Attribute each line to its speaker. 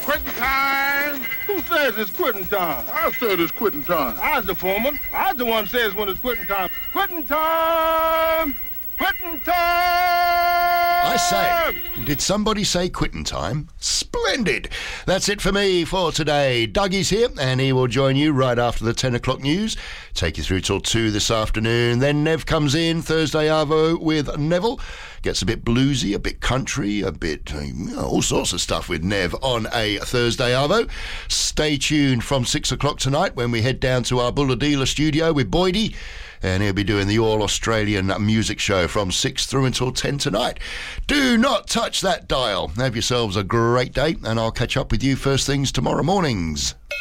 Speaker 1: Quitting time! Who says it's quitting time?
Speaker 2: I said it's quitting time.
Speaker 1: I was the foreman. I was the one says when it's quitting time. Quitting time! Quitting time!
Speaker 3: I say, did somebody say quitting time? Splendid! That's it for me for today. Dougie's here, and he will join you right after the 10 o'clock news. Take you through till 2 this afternoon. Then Nev comes in, Thursday Arvo with Neville. Gets a bit bluesy, a bit country, a bit all sorts of stuff with Nev on a Thursday Arvo. Stay tuned from 6 o'clock tonight when we head down to our Bulladila studio with Boydie. And he'll be doing the All-Australian Music Show from 6 through until 10 tonight. Do not touch that dial. Have yourselves a great day, and I'll catch up with you first things tomorrow mornings.